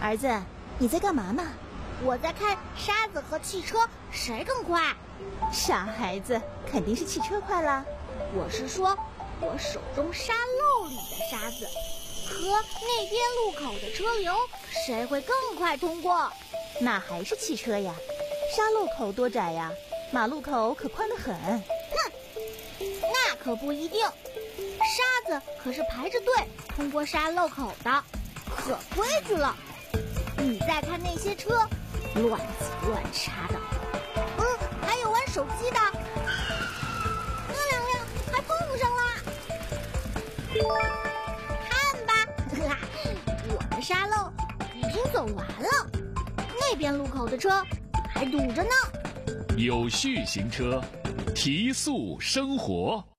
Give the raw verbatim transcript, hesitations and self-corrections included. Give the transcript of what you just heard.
儿子，你在干嘛呢？ 我在看沙子和汽车谁更快。 傻孩子，肯定是汽车快啦。 我是说，我手中沙漏里的沙子和那边路口的车流，谁会更快通过？ 那还是汽车呀。沙漏口多窄呀，马路口可宽得很。 哼，那可不一定。沙子可是排着队通过沙漏口的，可规矩了。你再看那些车，乱挤乱插的。嗯，还有玩手机的，那两辆还碰上了。看吧，我的沙漏已经走完了，那边路口的车还堵着呢。 有序行车，提速生活。